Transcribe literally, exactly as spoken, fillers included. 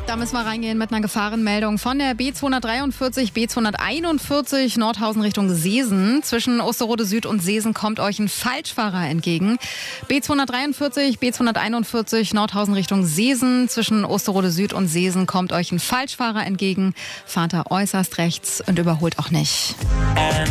Da müssen wir reingehen mit einer Gefahrenmeldung von der B zweihundertdreiundvierzig, B zweihunderteinundvierzig Nordhausen Richtung Seesen. Zwischen Osterode Süd und Seesen kommt euch ein Falschfahrer entgegen. B zweihundertdreiundvierzig, B zweihunderteinundvierzig Nordhausen Richtung Seesen. Zwischen Osterode Süd und Seesen kommt euch ein Falschfahrer entgegen. Fahrt da äußerst rechts und überholt auch nicht.